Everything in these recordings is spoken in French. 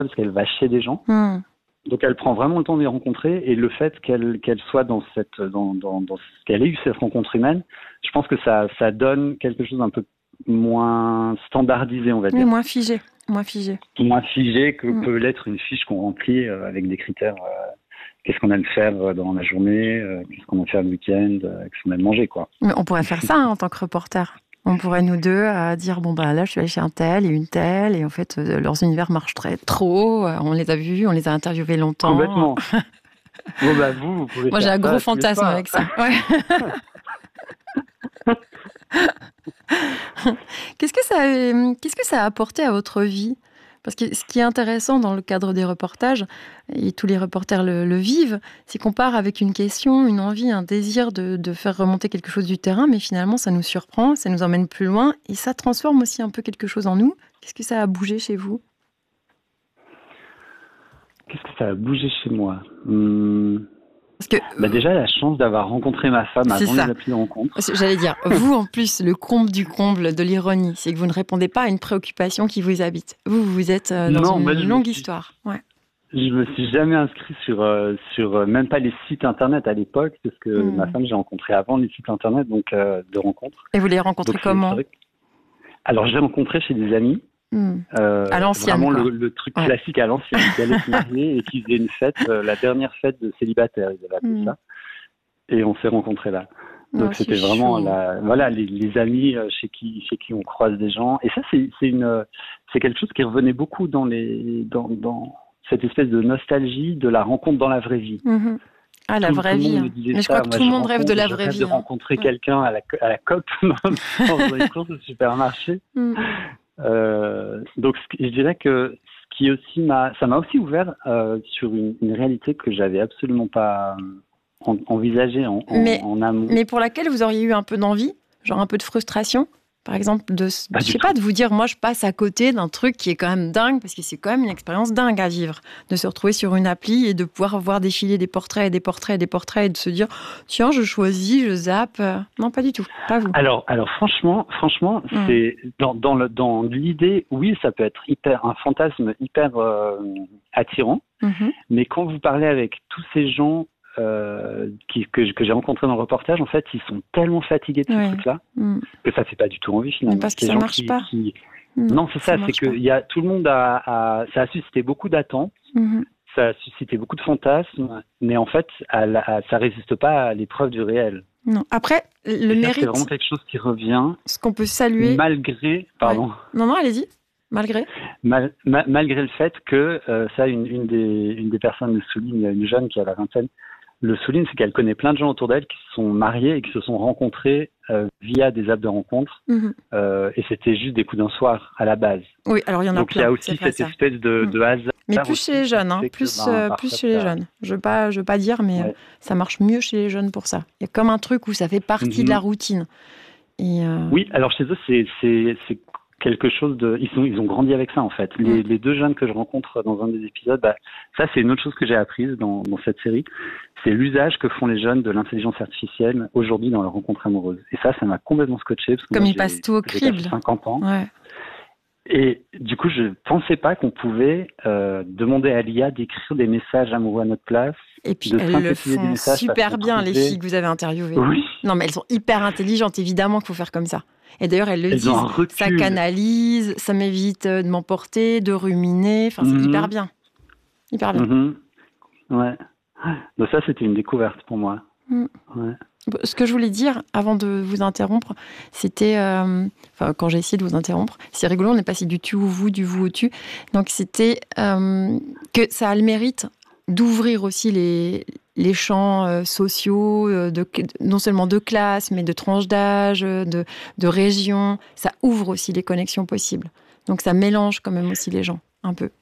parce qu'elle va chez des gens. Mm. Donc elle prend vraiment le temps de les rencontrer, et le fait qu'elle soit dans qu'elle ait eu cette rencontre humaine, je pense que ça donne quelque chose d'un peu moins standardisé, on va Oui, dire. moins figé. Moins Figé que Mm. peut l'être une fiche qu'on remplit avec des critères. Qu'est-ce qu'on aime faire dans la journée, qu'est-ce qu'on aime faire le week-end, qu'est-ce qu'on aime manger, quoi. Mais on pourrait faire ça en tant que reporter. On pourrait nous deux dire bon bah là je suis allée chez un tel et une telle et en fait leurs univers marchent trop. On les a vus, on les a interviewés longtemps. Complètement. Bon bah vous pouvez Moi faire j'ai un ça gros tous les fantasme soirs. avec ça. Ouais. Qu'est-ce que ça a apporté à votre vie? Parce que ce qui est intéressant dans le cadre des reportages, et tous les reporters le vivent, c'est qu'on part avec une question, une envie, un désir de faire remonter quelque chose du terrain, mais finalement ça nous surprend, ça nous emmène plus loin et ça transforme aussi un peu quelque chose en nous. Qu'est-ce que ça a bougé chez vous? Qu'est-ce que ça a bougé chez moi? Parce que Déjà, la chance d'avoir rencontré ma femme c'est avant ça. les applis de rencontre. J'allais dire, vous en plus, le comble du comble de l'ironie, c'est que vous ne répondez pas à une préoccupation qui vous habite. Vous êtes dans une longue histoire. Ouais. Je me suis jamais inscrit sur même pas les sites internet à l'époque, parce que ma femme, j'ai rencontré avant les sites internet, donc de rencontres. Et vous les rencontrez comment? Alors, je l'ai rencontré chez des amis. À l'ancienne, vraiment quoi. le truc classique à l'ancienne, qui allaient se marier et qui faisait une fête, la dernière fête de célibataire, ils avaient appelé ça. Et on s'est rencontrés là. Donc c'était vraiment les amis chez qui on croise des gens. Et ça c'est quelque chose qui revenait beaucoup dans cette espèce de nostalgie de la rencontre dans la vraie vie. Ah, la vraie vie. Mais je crois que tout le monde rêve de la vraie vie. De rencontrer quelqu'un à la COP dans une course au supermarché. Donc je dirais que ça m'a aussi ouvert sur une réalité que j'avais absolument pas envisagée en amont. Mais pour laquelle vous auriez eu un peu d'envie, genre un peu de frustration, par exemple, de vous dire, moi je passe à côté d'un truc qui est quand même dingue, parce que c'est quand même une expérience dingue à vivre, de se retrouver sur une appli et de pouvoir voir défiler des portraits et des portraits et des portraits et de se dire, tiens, je choisis, je zappe. Non, pas du tout, pas vous. Alors franchement, c'est dans l'idée, oui, ça peut être un fantasme hyper attirant, mais quand vous parlez avec tous ces gens que j'ai rencontrés dans le reportage, en fait, ils sont tellement fatigués de ce truc-là que ça fait pas du tout envie finalement. Mais parce que ça marche pas. Non, c'est ça, c'est que tout le monde ça a suscité beaucoup d'attentes, ça a suscité beaucoup de fantasmes, mais en fait, ça résiste pas à l'épreuve du réel. Non. Après, le mérite. C'est vraiment quelque chose qui revient. Ce qu'on peut saluer. Malgré, pardon. Ouais. Non, allez-y. Malgré. Malgré le fait que ça, une des personnes le souligne, une jeune qui a la vingtaine, le souligne, c'est qu'elle connaît plein de gens autour d'elle qui se sont mariés et qui se sont rencontrés via des apps de rencontres. Et c'était juste des coups d'un soir à la base. Oui, alors il y en a donc plein. Donc il y a aussi cette espèce de hasard. Mais plus chez les jeunes, plus chez les jeunes. Je veux pas dire, mais ça marche mieux chez les jeunes pour ça. Il y a comme un truc où ça fait partie de la routine. Et Oui, alors chez eux, c'est quelque chose de... Ils ont grandi avec ça, en fait. Les deux jeunes que je rencontre dans un des épisodes, ça, c'est une autre chose que j'ai apprise dans cette série. C'est l'usage que font les jeunes de l'intelligence artificielle aujourd'hui dans leur rencontre amoureuse. Et ça m'a complètement scotché. Parce que comme ils passent tout au crible. J'ai 50 ans. Ouais. Et du coup, je pensais pas qu'on pouvait demander à l'IA d'écrire des messages amoureux à notre place. Et puis elles le font super bien, les filles que vous avez interviewées. Oui. Non, mais elles sont hyper intelligentes, évidemment qu'il faut faire comme ça. Et d'ailleurs, elles le disent, ça canalise, ça m'évite de m'emporter, de ruminer. Enfin, c'est hyper bien. Hyper bien. Ouais. Donc ça, c'était une découverte pour moi. Ouais. Ce que je voulais dire, avant de vous interrompre, c'était... quand j'ai essayé de vous interrompre, c'est rigolo, on est passé du tu au vous, du vous au tu. Donc, c'était que ça a le mérite d'ouvrir aussi les champs sociaux, non seulement de classe, mais de tranches d'âge, de région. Ça ouvre aussi les connexions possibles. Donc, ça mélange quand même aussi les gens, un peu.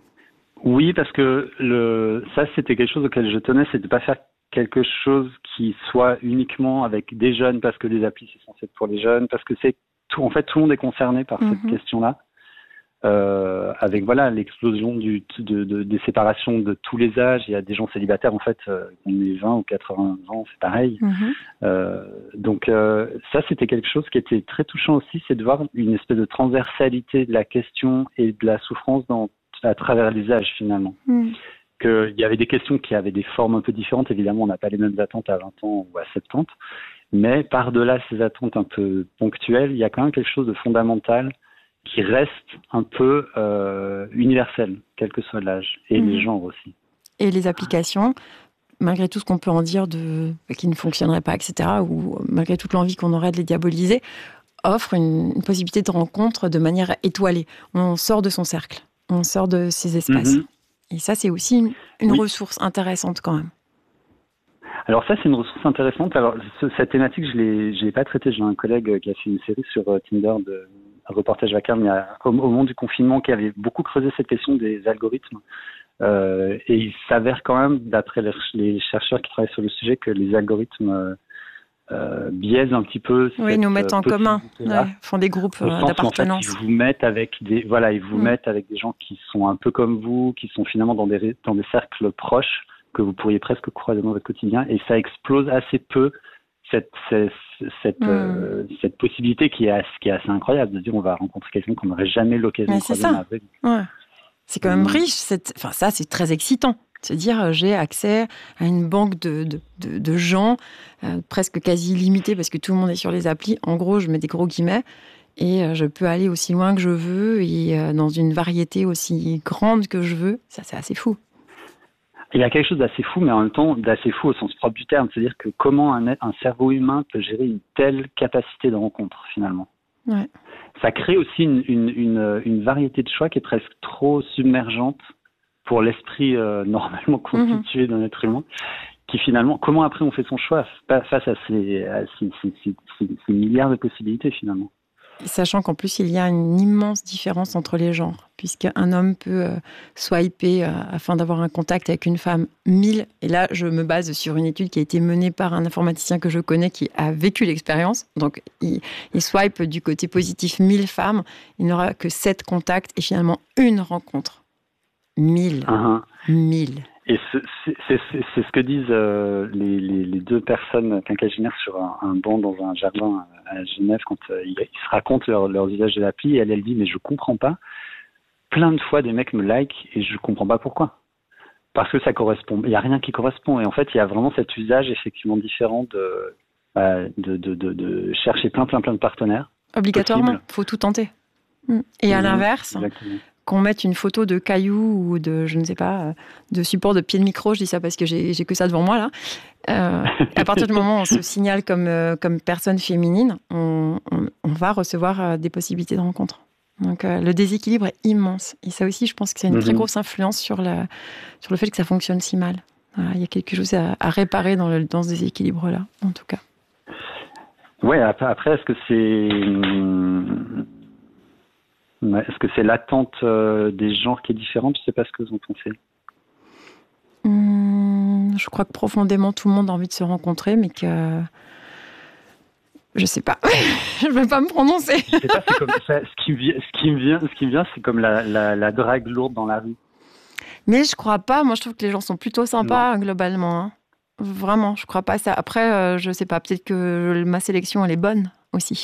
Oui, parce que ça, c'était quelque chose auquel je tenais, c'est de ne pas faire quelque chose qui soit uniquement avec des jeunes, parce que les applis, c'est censé être pour les jeunes, parce que c'est tout, en fait, tout le monde est concerné par cette question-là. Avec l'explosion des séparations de tous les âges. Il y a des gens célibataires, en fait, on est 20 ou 80 ans, c'est pareil. Donc ça, c'était quelque chose qui était très touchant aussi, c'est de voir une espèce de transversalité de la question et de la souffrance dans à travers les âges finalement. Qu'il y avait des questions qui avaient des formes un peu différentes. Évidemment, on n'a pas les mêmes attentes à 20 ans ou à 70. Mais par-delà ces attentes un peu ponctuelles, il y a quand même quelque chose de fondamental qui reste un peu universel, quel que soit l'âge, et les genres aussi. Et les applications, malgré tout ce qu'on peut en dire qui ne fonctionnerait pas, etc., ou malgré toute l'envie qu'on aurait de les diaboliser, offrent une possibilité de rencontre de manière étoilée. On sort de son cercle, on sort de ses espaces. Et ça, c'est aussi une ressource intéressante quand même. Alors ça, c'est une ressource intéressante. Alors, cette thématique, je l'ai pas traitée. J'ai un collègue qui a fait une série sur Tinder, un reportage vacarme au moment du confinement, qui avait beaucoup creusé cette question des algorithmes. Et il s'avère quand même, d'après les chercheurs qui travaillent sur le sujet, que les algorithmes biaisent un petit peu. Oui, nous mettent en commun, font des groupes d'appartenance. En fait, ils vous mettent avec mettent avec des gens qui sont un peu comme vous, qui sont finalement dans des cercles proches que vous pourriez presque croiser dans votre quotidien, et ça explose assez peu cette possibilité qui est assez incroyable de dire on va rencontrer quelqu'un qu'on n'aurait jamais l'occasion de croiser dans la vraie vie. C'est quand même riche. Ça, c'est très excitant. Se dire j'ai accès à une banque de gens presque quasi illimitée parce que tout le monde est sur les applis. En gros, je mets des gros guillemets et je peux aller aussi loin que je veux et dans une variété aussi grande que je veux. Ça, c'est assez fou. Il y a quelque chose d'assez fou, mais en même temps d'assez fou au sens propre du terme. C'est-à-dire que comment un cerveau humain peut gérer une telle capacité de rencontre, finalement. Ouais. Ça crée aussi une variété de choix qui est presque trop submergente pour l'esprit normalement constitué d'un être humain, qui finalement, comment après on fait son choix face à ces milliards de possibilités finalement. Sachant qu'en plus, il y a une immense différence entre les genres, puisqu'un homme peut swiper afin d'avoir un contact avec une femme 1000. Et là, je me base sur une étude qui a été menée par un informaticien que je connais qui a vécu l'expérience. Donc, il swipe du côté positif 1000 femmes. Il n'aura que 7 contacts et finalement une rencontre. 1000. 1000. Et c'est ce que disent les deux personnes quinquagénaires sur un banc dans un jardin à Genève quand ils se racontent leur usage de l'appli. Et elle dit, mais je comprends pas. Plein de fois, des mecs me like et je comprends pas pourquoi. Parce que ça correspond. Il n'y a rien qui correspond. Et en fait, il y a vraiment cet usage effectivement différent de chercher plein de partenaires. Obligatoirement, il faut tout tenter. Et à l'inverse, qu'on mette une photo de cailloux ou de, je ne sais pas, de support de pied de micro, je dis ça parce que j'ai que ça devant moi là. À partir du moment où on se signale comme personne féminine, on va recevoir des possibilités de rencontre. Donc le déséquilibre est immense. Et ça aussi, je pense que c'est une très grosse influence sur le fait que ça fonctionne si mal. Voilà, il y a quelque chose à réparer dans ce déséquilibre-là, en tout cas. Ouais, après, est-ce que c'est l'attente des genres qui est différente? Je ne sais pas ce que vous en pensez. Je crois que profondément, tout le monde a envie de se rencontrer, mais que... Je ne sais pas. Je ne veux pas me prononcer. Je sais pas, c'est comme ça. Ce qui me vient, c'est comme la drague lourde dans la rue. Mais je ne crois pas. Moi, je trouve que les gens sont plutôt sympas, globalement. Hein. Vraiment, je ne crois pas ça. Après, je ne sais pas. Peut-être que ma sélection, elle est bonne aussi.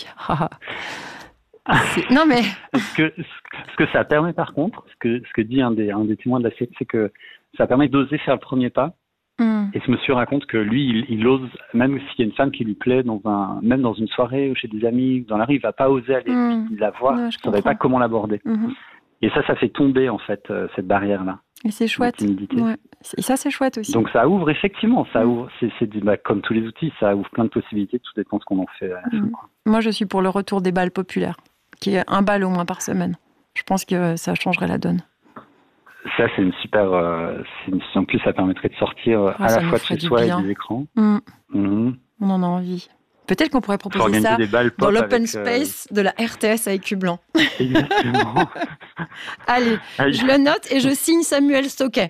Non mais ce que ça permet par contre, ce que dit un des témoins de la série, c'est que ça permet d'oser faire le premier pas. Et ce monsieur raconte que lui, il ose, même s'il y a une femme qui lui plaît même dans une soirée ou chez des amis, dans la rue, il va pas oser aller la voir, il ne saurait pas comment l'aborder. Et ça fait tomber en fait cette barrière-là. Et c'est chouette. Ouais. Et ça, c'est chouette aussi. Donc ça ouvre effectivement, comme tous les outils, ça ouvre plein de possibilités, tout dépend de ce qu'on en fait. Moi, je suis pour le retour des balles populaires, qui est un bal au moins par semaine. Je pense que ça changerait la donne. Ça, c'est une super... en plus, ça permettrait de sortir à la fois de chez soi et des écrans. On en a envie. Peut-être qu'on pourrait proposer ça dans l'open space de la RTS à Écu Blanc. Exactement. Allez, je le note et je signe Samuel Stoquet.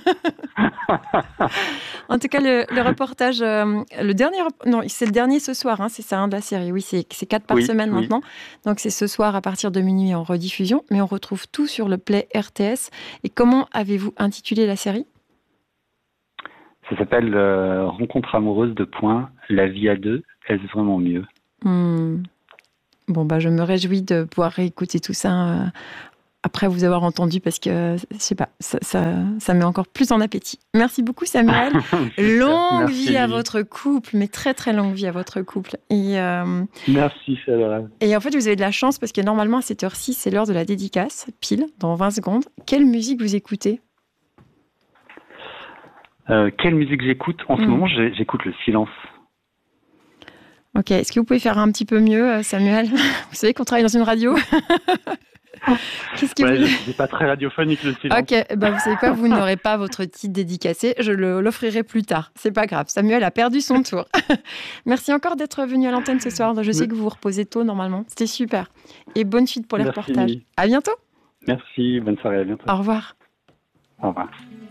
En tout cas, le reportage, c'est le dernier ce soir, hein, c'est ça, de la série. Oui, c'est 4 par semaine maintenant. Donc c'est ce soir à partir de minuit en rediffusion. Mais on retrouve tout sur le Play RTS. Et comment avez-vous intitulé la série ? Ça s'appelle Rencontre amoureuse : la vie à deux. Est-ce vraiment mieux ? Bon, je me réjouis de pouvoir réécouter tout ça après vous avoir entendu parce que, je sais pas, ça met encore plus en appétit. Merci beaucoup Samuel. Longue vie à votre couple, mais très très longue vie à votre couple. Et, merci, c'est adorable. Et en fait, vous avez de la chance parce que normalement à cette heure-ci, c'est l'heure de la dédicace, pile, dans 20 secondes. Quelle musique vous écoutez ? Quelle musique j'écoute ? En ce moment, j'écoute le silence. Ok, est-ce que vous pouvez faire un petit peu mieux, Samuel ? Vous savez qu'on travaille dans une radio. C'est pas très radiophonique le silence. Ok, vous savez quoi, vous n'aurez pas votre titre dédicacé, je l'offrirai plus tard. C'est pas grave, Samuel a perdu son tour. Merci encore d'être venu à l'antenne ce soir. Je sais que vous vous reposez tôt normalement, c'était super. Et bonne suite pour les reportages. À bientôt. Merci, bonne soirée, à bientôt. Au revoir. Au revoir.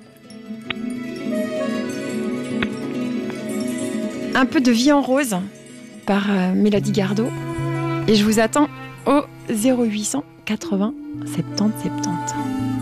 Un peu de vie en rose par Mélodie Gardot. Et je vous attends au 0800 80 70 70.